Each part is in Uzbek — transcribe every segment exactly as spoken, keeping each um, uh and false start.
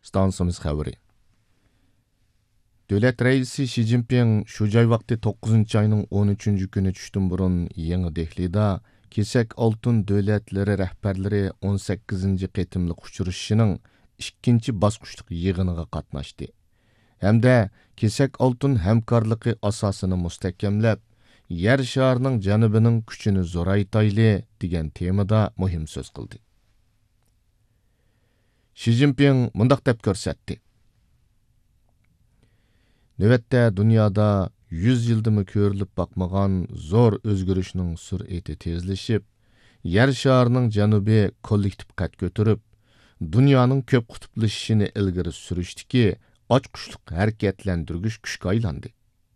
stansimiz xəbəri. Dövlət rəisi Xi Jinping şu cay vaqti to'qqizinchi ayının o'n uchinchi kuni tushdan burun Yeni Dehlida Kesak Oltin dövlətləri rəhbərləri o'n sakkizinchi qitimliq uçuruşunun ikkinchi basqıçlıq yığınıga qatnaşdı. Hamda Kesak Oltin hamkorligi asosini mustahkamlab, yer sharining janubining kuchini zo'raytayli degan temada muhim so'z qildi. Xi Jinping mundaq deb ko'rsatdi. Növətdə dünyada yüz yıldımı körülüb bakmagan zor özgürüşünün sürəti tezleşib, yer şarının janubi kollektiv qat götürüb, dünyanın köp qutuplaşışını ilgiri sürüşdü ki, açqışlıq hərəkətləndirgüç күшкә aylandı.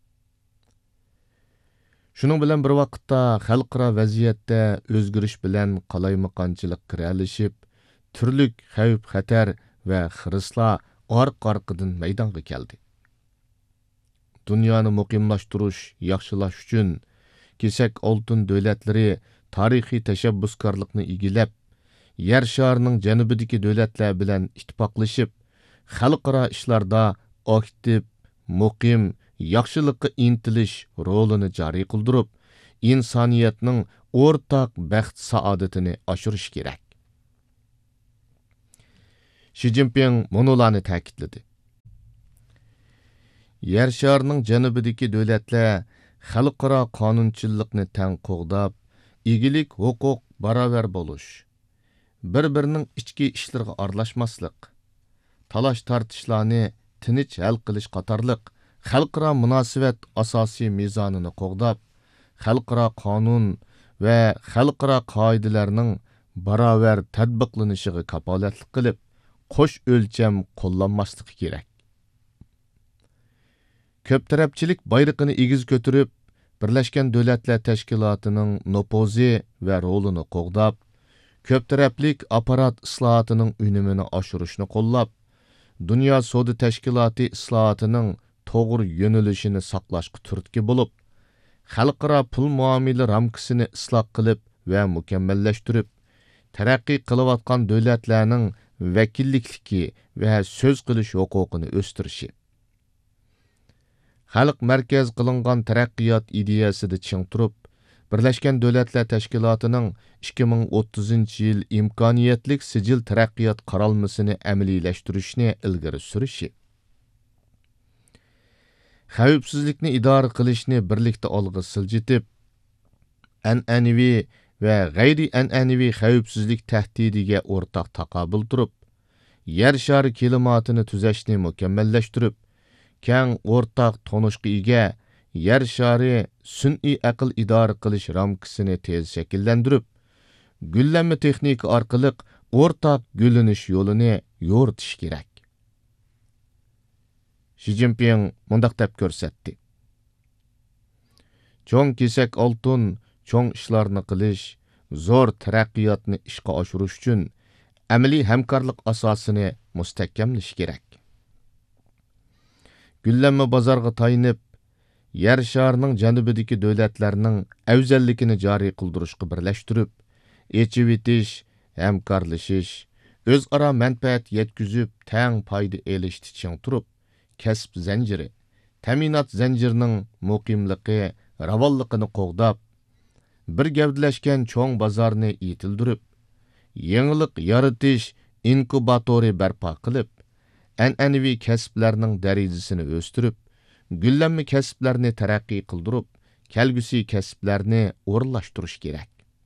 Şunun bilan bir vaqtda xalqara vəziyyətdə özgürüş bilan qalaymaqançılıq kirəlişib, türlük xəvf xətər və xırısla arq-arqıdan meydanga keldi. Dünyani muqimlashtirish, yaxshilash uchun Kesak Oltin dövlətləri tarixiy təşəbbüskarlıqni igilab, yer sharining janubidagi dövlətlər bilan ittifoqlashib, xalqaro ishlarda aktiv, muqim, yaxshilikqa intilish rolini joriy qildirib, insoniyatning o'rtaq baxt saodatini oshirish kerak. Xi Jinping munolarni ta'kidladi. Yer sharining janubidagi dövlətlər xalqaro qonunchilikni tang qo'g'dab, egilik, huquq barobar bo'lish, bir-birining ichki ishlariga aralashmaslik, talash tortishlarni tinch hal qilish qatorliq xalqaro munosabat asosiy mezonini qo'g'dab, xalqaro qonun va xalqaro qoidalarning barobar tatbiqlanishiga kapolatlik qilib, qo'sh o'lcham qo'llanmasligi kerak. Köp tarafçilik bayrağını egiz götürüp, Birleşken Devletler Teşkilatı'nın nopozi ve rolunu qoğdab, köp taraflik aparat ıslahatının ünümünü aşırışını qollab, Dünya Soda Teşkilatı ıslahatının toğru yönülüşünü saqlaşqı türtki bulup, xalqara pul muamili ramkısını ıslah qilib ve mükemmelleştirip, terakki qılıvatkan devletlerinin vekillikliki ve söz qilish hukukunu östürüşü. Xalq mərkəz qılınğan tərəqqiyat ideyasını çiң turub, Birləşkən Dövlətlər Təşkilatının ikki ming o'ttizinchi yil imkoniyetlik sicil tərəqqiyat qaralmasını əməliyləşdirishni ilgari sürüşü. Xavfsizlikni idora qilishni birlikdə olg'a siljitib, an'anaviy və qeyri-an'anaviy xavfsizlik tahdidiga o'rtaq taqobil turib, yer shari kelimatini tuzashni mukammalləştirib, keng o'rtaq tonishqa ega yer shari sun'iy aql idora qilish ramkasini tez shakllantirib, gullanma texnika orqali o'rtaq gullanish yo'lini yo'ritish kerak. Xi Jinping mundaq deb ko'rsatdi. Cho'ng kesak oltin, cho'ng ishlarni qilish, zo'r taraqqiyotni ishga oshirish uchun amaliy hamkorlik asosini mustahkamlash kerak. Güllenme bozorga tayinib, yer sharining janubidagi dövlətlərinin afzalligini joriy qildirishga birlashtirib, echib etish, hamkorlashish, o'zaro manfaat yetkazib, tang foyda elishni ching turib, kasb zanjiri, ta'minot zanjirining muqimligi, ravonligini qo'g'dab, bir gavdalashgan cho'ng bozorni yetildirib, yangilik yaratish inkubatori barpo qilib, an'anaviy kasblarning darajasini o'stirib, gullanma kasblarni taraqqiy qildirib, kelgusi kasblarni o'rinlashtirish kerak.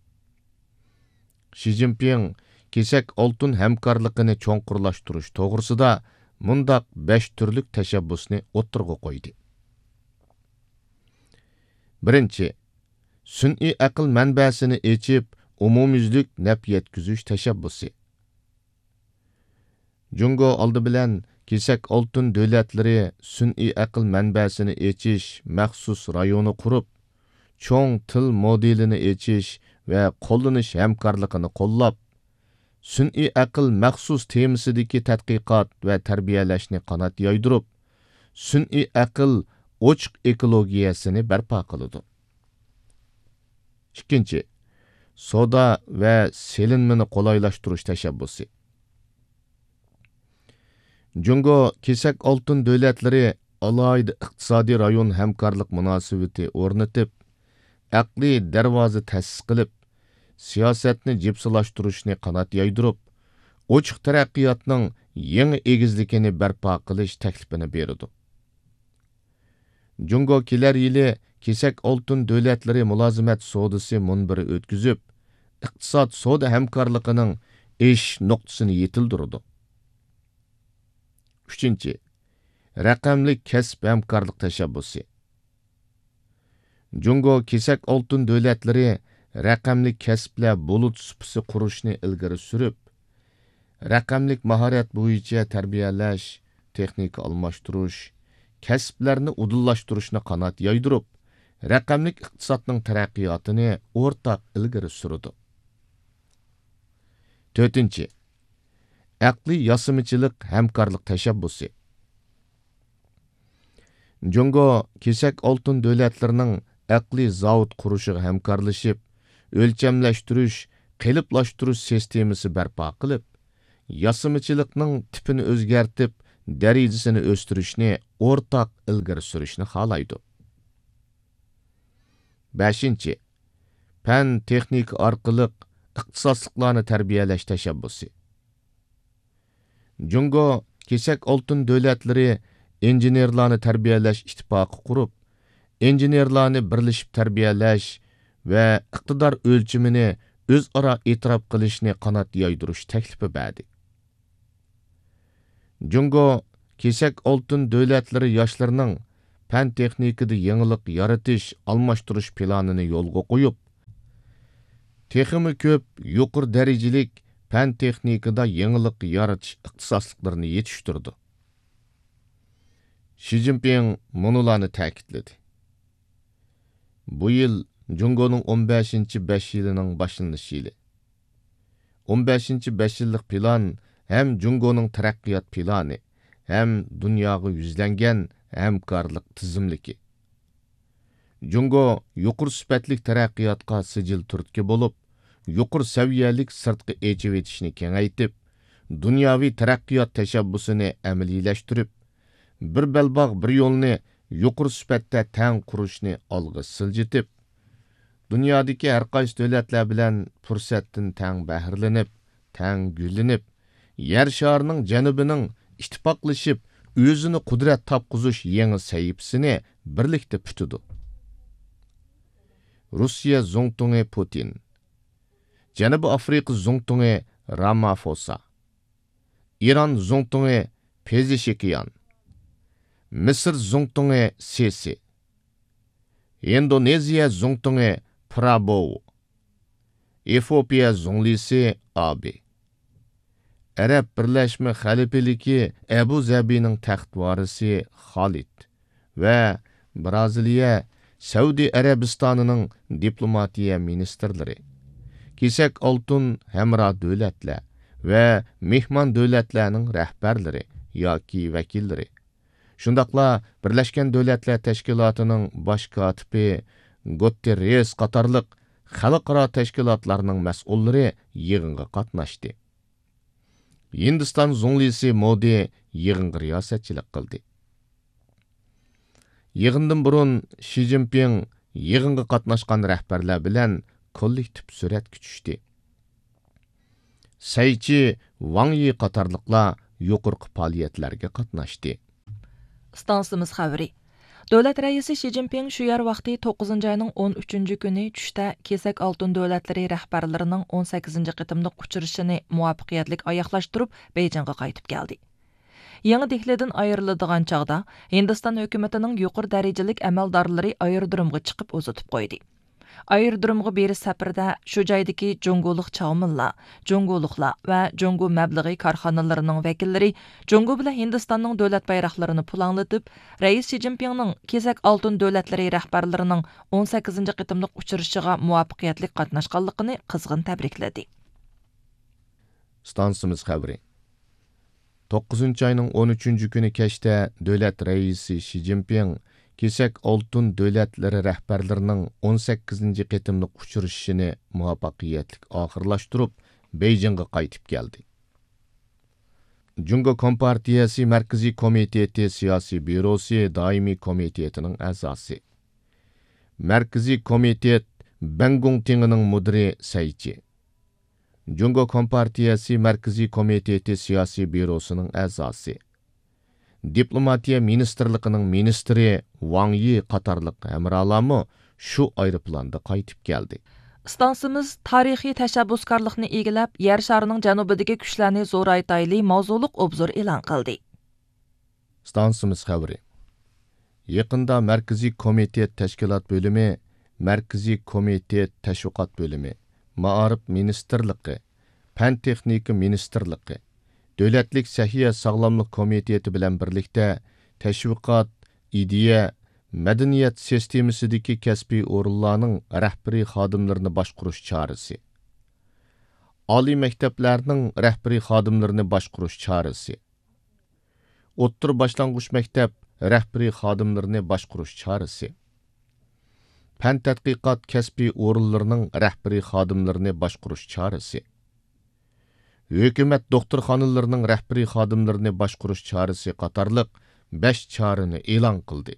Xi Jinping kesak oltin hamkorligini cho'nqurlashtirish to'g'risida mundaq besh turlik tashabbusni o'ttirg'a qo'ydi. Birinchi, sun'iy aql manbasini echib, umumyuzlik naf yetkazish tashabbusi. Jungo oldi bilan kesak oltin dövlətləri sun'iy aql manbasini echish maxsus rayoni qurib, cho'ng til modelini echish va qo'llanish hamkorligini qo'llab, sun'iy aql maxsus temasidagi tadqiqot va tarbiyalashni qanot yoydirib, sun'iy aql ochiq ekologiyasini barpo qiladi. Ikkinchi, soda va selinmani qolaylashtirish tashabbusi. Jungo kesak oltin dövlətləri alayda iqtisadi rayon həmkarlıq münasibati o'rnatib, aqli darvoza ta'sis qilib, siyosatni jipsilashtirishni qanot yaydırıb, ochiq taraqqiyotning yangi egizligini barpo qilish taklifini berdi. Jungo kelar yili kesak oltin dövlətləri mulozimat sodisi munbiri o'tkazib, iqtisod soda hamkorligining ish nuqtasini yetildirdi. Uchinchi, raqamli kasb hamkorlik tashabbusi. Jungo kesak oltin dövlətləri raqamli kasblar bulut supisi qurishni ilgari surib, raqamlik mahorat bo'yicha tarbiyalash, texnika almashtirish, kasblarni udillashtirishni qanot yoydirib, raqamlik iqtisodning taraqqiyotini o'rtaq ilgari surdi. To'rtinchi, aqli yasimichilik hamkorlik tashabbusi. Jungo kesak oltin dövlətlərinin aqli zavod qurushiga hamkorlashib, o'lchamlashtirish, qiliblashtirish sistemasi barpo qilib, yasimichilikning tipini o'zgartib, darajasini o'stirishni o'rtaq ilgari surishni xohlaydi. Beshinchi, fan texnika orqali iqtisodchilarni tarbiyalash tashabbusi. Jungo kesak oltin dövlətləri injenerlarni tarbiyalash ittifoqi qurib, injenerlarni birlashib tarbiyalash va iqtidor o'lchimini o'zaro e'tirof qilishni qanot yoydirish taklifi berdi. Jungo kesak oltin dövlətləri yoshlarning fan texnikada yangilik yaratish, almashtirish planini yo'lga qo'yib, texmi ko'p yuqori darajalik fan texnikada yangilik yaratish ixtisosliklarini yetishtirdi. Xi Jinping munularni ta'kidladi. Bu yil Jungoning o'n beshinchi besh yilining boshlanish yili. o'n beshinchi besh yillik plan hem Jungoning taraqqiyot plani, hem dunyoga yuzlangan hamkorlik tizimligi. Jungo yuqori sifatli taraqqiyotga sijil turtki bo'lib, yuqori saviyalik sirtqi echib etishni kengaytib, dunyoviy taraqqiyot tashabbusini amaliylashtirib, bir belbog' bir yo'lni yuqori sifatda tang qurishni olg'a siljitib, dunyodagi har qaysi davlatlar bilan fursatdan tang bahrilanib, tang gullanib, yer sharining janubining ittifoqlashib, o'zini qudrat topqizish yangi sayipsini birlikda putidi. Rossiya Zongtungi Putin, Janubiy Afrika Zongtungi Ramaphosa, İran Zongtungi Pezeshkian, Misr Zongtungi Sisi, Indoneziya Zongtungi Prabowo, Efiopiya Zonglisi Abi, Arab Birlashma Xalifaligi Abu Zabining taxt varisi Khalid va Braziliya Saudiya Arabistonining diplomatiya ministrlari, kesak oltin hamro davlatlar va mehmon davlatlarning rahbarlari yoki vakillari, shundaqla Birlashgan Davlatlar Tashkilotining bosh kotibi Guterres qatorliq xalqaro tashkilotlarning mas'ullari yig'inga qatnashdi. Hindiston Zonglisi Modi yig'inga riyosatchilik qildi. Yig'indan burun Xi Jinping yig'inga qatnashgan rahbarlar bilan kollektiv suratga tushdi. Saychi Wang Yi qatorliqlar yuqorqi faoliyatlarga qatnashdi. Stansimiz xabari. Davlat raisi Xi Jinping shu yer vaqti to'qqizinchi ayning o'n uchinchi kuni tushda kesak oltin davlatlari rahbarlarining o'n sakkizinchi qitimliq uchrashishini muvaffaqiyatli oyoqlashtirib Beyjingga qaytib keldi. Yangi Dehlidan ayriladigan chaqda Hindiston hukumatining yuqori darajalik amaldorlari aerodromga chiqib uzatib qo'ydi. Aerodromga berish safarida shu joydagi Jungoluq chaqmillar, Jungoluqlar va Jungu mablag'i korxonalarining vakillari Jungu bilan Hindistonning davlat bayroqlarini pulanglatib, Rais Xi Jinpingning kesak oltin davlatlari rahbarlarining o'n sakkizinchi qitimliq uchrashishiga muvaffaqiyatli qatnashganligini qizg'in tabrikladi. Stansimiz xabari. to'qqizinchi ayning o'n uchinchi kuni kechda davlat raisi Xi Jinping kesak oltin davlatlari rahbarlarining o'n sakkizinchi qitimliq uchrashishini muvaffaqiyatli oxirlashtirib Beyjingga qaytib keldi. Jungo Kompartiyasi Mərkəzi Komiteti Siyasi Bürosi Daimi Komitetining a'zosi. Mərkəzi Komitet Bangung Tingining mudiri Saychi. Jungo Kompartiyasi Mərkəzi Komiteti Siyasi Bürosining a'zosi. Diplomatiya Ministerligining ministri Wang Yi qatarlıq hamrohlarmi shu aeroplanda qaytib keldi. Stansimiz tarixiy tashabbuskorlikni egilab, yer sharining janubidagi kuchlarni zo'raytayli mavzuliq obzor e'lon qildi. Stansimiz xabari. Yaqinda Markaziy Komitet Tashkilot bo'limi, Markaziy Komitet Tashviqot bo'limi, Maarif Ministerligi, Fan texnika Ministerligi, Davlatlik Sahiya Sog'lomlik Komiteti bilan birlikda tashviqot, ideya, madaniyat sistemasidagi kasbiy o'rinlarning rahbariy xodimlarini boshqarish chorasi. Oliy maktablarning rahbariy xodimlarini boshqarish chorasi. O'ttir boshlang'ich maktab rahbariy xodimlarini boshqarish chorasi. Fan tadqiqot kasbiy o'rinlarining rahbariy xodimlarini boshqarish chorasi. Hukumat doktorxonalarining rahbariy xodimlarini boshqarish chorasi qatorliq besh chorani e'lon qildi.